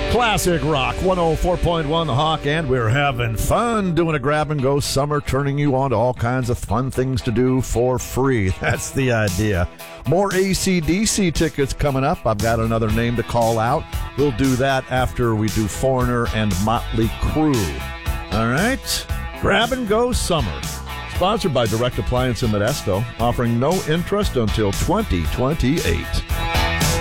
Classic Rock 104.1 The Hawk, and we're having fun doing a grab and go summer, turning you on to all kinds of fun things to do for free. That's the idea. More AC/DC tickets coming up. I've got another name to call out. We'll do that after we do Foreigner and Motley Crue. All right? Grab and go summer. Sponsored by Direct Appliance in Modesto, offering no interest until 2028.